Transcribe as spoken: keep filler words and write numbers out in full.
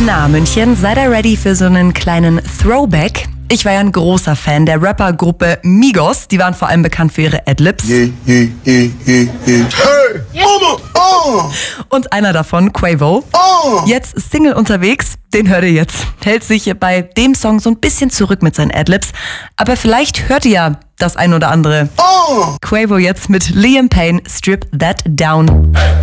Na, München, seid ihr ready für so einen kleinen Throwback? Ich war ja ein großer Fan der Rappergruppe Migos. Die waren vor allem bekannt für ihre Adlibs. Yeah, yeah, yeah, yeah, yeah. Hey, Mama, oh, Und einer davon, Quavo. oh. Jetzt Single unterwegs, den hört ihr jetzt. Hält sich bei dem Song so ein bisschen zurück mit seinen Adlibs. Aber vielleicht hört ihr ja das ein oder andere. Oh. Quavo jetzt mit Liam Payne, Strip That Down.